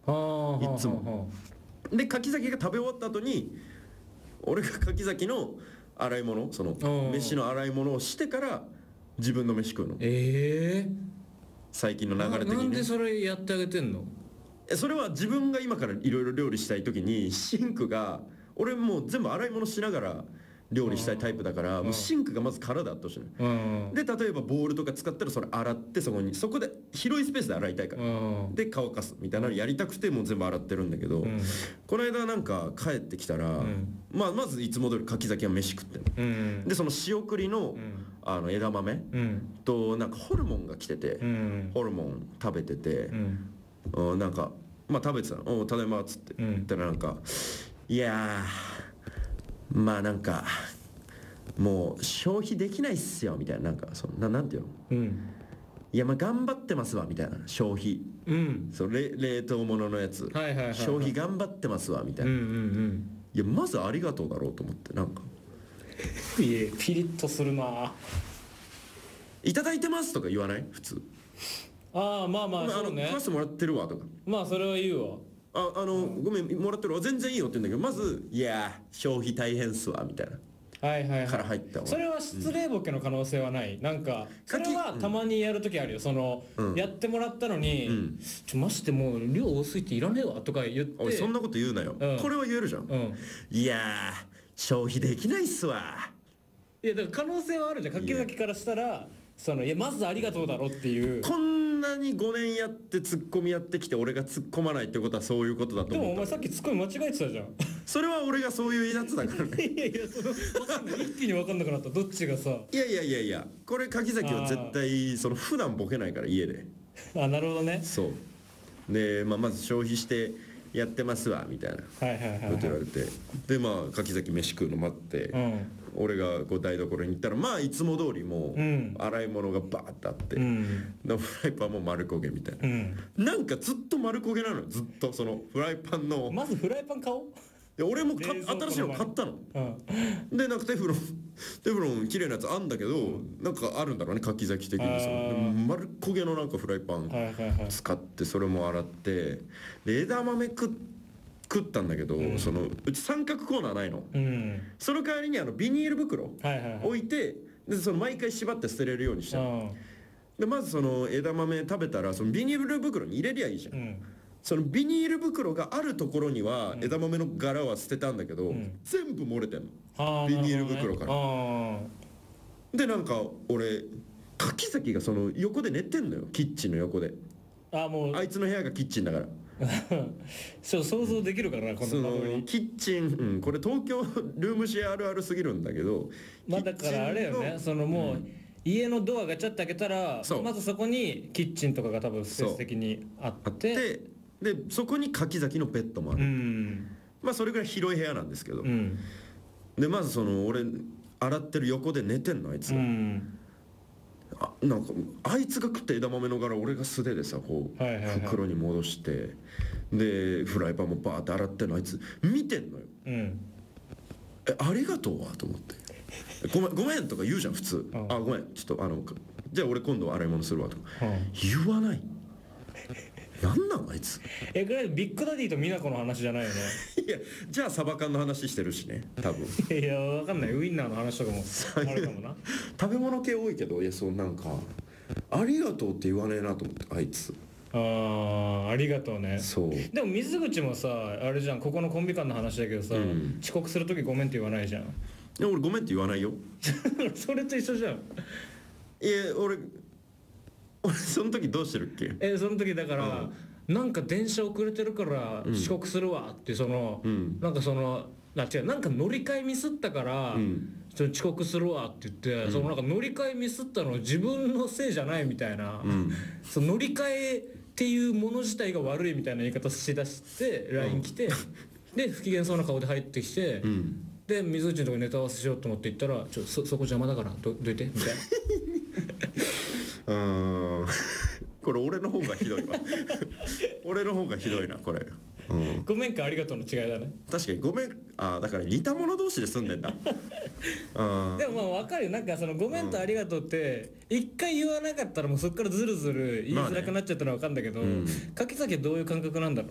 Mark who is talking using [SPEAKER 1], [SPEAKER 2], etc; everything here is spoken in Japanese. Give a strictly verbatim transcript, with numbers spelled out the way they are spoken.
[SPEAKER 1] はあ
[SPEAKER 2] いつも
[SPEAKER 1] はあは
[SPEAKER 2] で柿崎が食べ終わった後に俺が柿崎の洗い物その
[SPEAKER 1] うん
[SPEAKER 2] 飯の洗い物をしてから自分の飯食うの
[SPEAKER 1] ええ
[SPEAKER 2] 最近の流れ的にね
[SPEAKER 1] ななんでそれやってあげてんの？
[SPEAKER 2] えそれは自分が今からいろいろ料理したい時にシンクが俺もう全部洗い物しながら料理したいタイプだからもうシンクがまず空であってほしいの
[SPEAKER 1] うん
[SPEAKER 2] で例えばボウルとか使ったらそれ洗ってそこにそこで広いスペースで洗いたいから
[SPEAKER 1] うん
[SPEAKER 2] で乾かすみたいなのやりたくてもう全部洗ってるんだけど、
[SPEAKER 1] ん
[SPEAKER 2] この間なんか帰ってきたら、
[SPEAKER 1] ん
[SPEAKER 2] まあ、まずいつも通り柿崎は飯食ってるの、
[SPEAKER 1] うん
[SPEAKER 2] でその仕送りの,、
[SPEAKER 1] ん
[SPEAKER 2] あの枝豆
[SPEAKER 1] うん
[SPEAKER 2] となんかホルモンが来てて、
[SPEAKER 1] うん
[SPEAKER 2] ホルモン食べてて、
[SPEAKER 1] うん
[SPEAKER 2] うんなんかまあ食べてたの「おうただいま」っつって
[SPEAKER 1] うん
[SPEAKER 2] 言ったらなんか「いやーまあなんかもう消費できないっすよ」みたいななんかそのななんていうの
[SPEAKER 1] うん
[SPEAKER 2] いやまあ頑張ってますわみたいな消費
[SPEAKER 1] うん
[SPEAKER 2] そう冷冷凍物のやつ、
[SPEAKER 1] はいはいはいはい
[SPEAKER 2] 消費頑張ってますわみたいな、
[SPEAKER 1] うんうんうん
[SPEAKER 2] いやまずありがとうだろうと思ってなんか
[SPEAKER 1] いえピリッとするな。
[SPEAKER 2] 「いただいてます」とか言わない普通
[SPEAKER 1] ああまあまあ
[SPEAKER 2] あの
[SPEAKER 1] そうね
[SPEAKER 2] 食わせてもらってるわとか
[SPEAKER 1] まあそれは言うわ。
[SPEAKER 2] ああの、ごめんもらってるわ全然いいよって言うんだけどまず「いや消費大変っすわ」みたいな
[SPEAKER 1] はいはいはい
[SPEAKER 2] から入ったわ
[SPEAKER 1] それは失礼ボケの可能性はない、なんかそれはたまにやるときあるよその、
[SPEAKER 2] うん
[SPEAKER 1] やってもらったのに、
[SPEAKER 2] ん
[SPEAKER 1] ちょマジでもう量多すぎていらねえわとか言って
[SPEAKER 2] おいそんなこと言うなよ、
[SPEAKER 1] うん
[SPEAKER 2] これは言えるじゃん、
[SPEAKER 1] うん
[SPEAKER 2] いや消費できないっすわ
[SPEAKER 1] いやだから可能性はあるじゃん柿崎からしたらそのいやまずありがとうだろっていう
[SPEAKER 2] こんなにごねんやってツッコミやってきて俺が突っ込まないってことはそういうことだと
[SPEAKER 1] でもお
[SPEAKER 2] 思った
[SPEAKER 1] 前さっきツッコミ間違えてたじゃん
[SPEAKER 2] それは俺がそういうやつだからね
[SPEAKER 1] いやいやそのわかんない一気に分かんなくなったどっちがさ
[SPEAKER 2] いやいやいやいやこれ柿崎は絶対その普段ボケないから家で
[SPEAKER 1] あなるほどね
[SPEAKER 2] そうで、まあ、まず消費してやってますわみたいなこ
[SPEAKER 1] はいはいはい
[SPEAKER 2] と
[SPEAKER 1] はい
[SPEAKER 2] 言われてでまあ柿崎飯食うの待って、
[SPEAKER 1] うん
[SPEAKER 2] 俺がこう台所に行ったらまあいつも通りも
[SPEAKER 1] うん
[SPEAKER 2] う洗い物がバーッてあって、
[SPEAKER 1] うん
[SPEAKER 2] でフライパンも丸焦げみたいな、
[SPEAKER 1] うん
[SPEAKER 2] なんかずっと丸焦げなのよずっとそのフライパンの
[SPEAKER 1] まずフライパン買おう
[SPEAKER 2] で俺もか
[SPEAKER 1] 冷蔵庫の前
[SPEAKER 2] 新しいの買ったの
[SPEAKER 1] うん
[SPEAKER 2] でなんかテフロンテフロン綺麗なやつあんだけど、なんかあるんだろうね柿崎的にその
[SPEAKER 1] あー
[SPEAKER 2] でも丸焦げのなんかフライパン
[SPEAKER 1] はいはいはい
[SPEAKER 2] 使ってそれも洗ってで枝豆食っ食ったんだけど、そのうち三角コーナーないの、
[SPEAKER 1] うん
[SPEAKER 2] その代わりにあのビニール袋
[SPEAKER 1] はいはいはい
[SPEAKER 2] 置いてでその毎回縛って捨てれるようにしたの
[SPEAKER 1] う
[SPEAKER 2] でまずその枝豆食べたらそのビニール袋に入れりゃいいじゃん、
[SPEAKER 1] ん
[SPEAKER 2] そのビニール袋があるところには枝豆の柄は捨てたんだけど、
[SPEAKER 1] ん
[SPEAKER 2] 全部漏れてんの
[SPEAKER 1] あー
[SPEAKER 2] ビニール袋から
[SPEAKER 1] なるほどね
[SPEAKER 2] でなんか俺柿崎がその横で寝てんのよキッチンの横で
[SPEAKER 1] あーあーもう
[SPEAKER 2] あいつの部屋がキッチンだから
[SPEAKER 1] そう想像できるからなこ
[SPEAKER 2] その
[SPEAKER 1] の間取り
[SPEAKER 2] キッチン、うん、これ東京ルームシェアあるあるすぎるんだけど
[SPEAKER 1] まあだからあれよねそのもう、家のドアガチャって開けたら
[SPEAKER 2] そう
[SPEAKER 1] まずそこにキッチンとかが多分スペース的にあって
[SPEAKER 2] あってでそこに柿崎のベッドもある、
[SPEAKER 1] うん
[SPEAKER 2] まあそれぐらい広い部屋なんですけど、
[SPEAKER 1] うん
[SPEAKER 2] でまずその俺洗ってる横で寝てんのあいつ
[SPEAKER 1] う
[SPEAKER 2] が、
[SPEAKER 1] ん
[SPEAKER 2] あなんかあいつが食った枝豆の柄俺が素手でさこう、
[SPEAKER 1] はいはいはい
[SPEAKER 2] 袋に戻してでフライパンもバーって洗ってんのあいつ見てんのよ
[SPEAKER 1] うん
[SPEAKER 2] えありがとうわと思ってごめんごめんとか言うじゃん普通、
[SPEAKER 1] うん
[SPEAKER 2] あごめんちょっとあのじゃあ俺今度は洗い物するわとか、
[SPEAKER 1] うん
[SPEAKER 2] 言わないなんなんあいつ
[SPEAKER 1] えこれビッグダディと美奈子の話じゃないよね
[SPEAKER 2] いやじゃあサバ缶の話してるしね多分
[SPEAKER 1] いやわかんないウインナーの話とかもあるかもな
[SPEAKER 2] 食べ物系多いけどいやそうなんかありがとうって言わねえなと思ってあいつ
[SPEAKER 1] あーありがとうね
[SPEAKER 2] そう
[SPEAKER 1] でも水口もさあれじゃんここのコンビ間の話だけどさ、
[SPEAKER 2] ん
[SPEAKER 1] 遅刻する時ごめんって言わないじゃん
[SPEAKER 2] で俺ごめんって言わないよ
[SPEAKER 1] それと一緒じゃん
[SPEAKER 2] いや俺俺その時どうしてるっけ
[SPEAKER 1] えその時だから、なんか電車遅れてるから遅刻するわってその、
[SPEAKER 2] ん
[SPEAKER 1] なんかそのあ違うなんか乗り換えミスったから、
[SPEAKER 2] ん
[SPEAKER 1] ちょ遅刻するわって言って、そのなんか乗り換えミスったの自分のせいじゃないみたいな、その乗り換えっていうもの自体が悪いみたいな言い方しだして ライン 来て、で不機嫌そうな顔で入ってきて、で水口のとこにネタ合わせしようと思って行ったらちょ そ, そこ邪魔だから ど, どいてみたいな
[SPEAKER 2] うーんこれ俺の方がひどいわ俺の方がひどいなこれ、うん、
[SPEAKER 1] ごめんかありがとうの違いだね。
[SPEAKER 2] 確かにごめんあだから似た者同士で住んでんだうん
[SPEAKER 1] でもまあ分かるよなんかそのごめんとありがとうって一回言わなかったらもうそっからずるずる言いづらくなっちゃったのは分かるんだけど、柿崎はどういう感覚なんだろ